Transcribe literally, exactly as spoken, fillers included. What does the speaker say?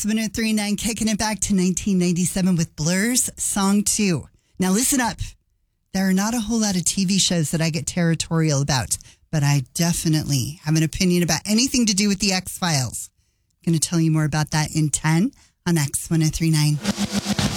X one oh three point nine, kicking it back to nineteen ninety-seven with Blur's Song two. Now listen up. There are not a whole lot of T V shows that I get territorial about, but I definitely have an opinion about anything to do with the X-Files. I'm going to tell you more about that in ten on X one oh three point nine.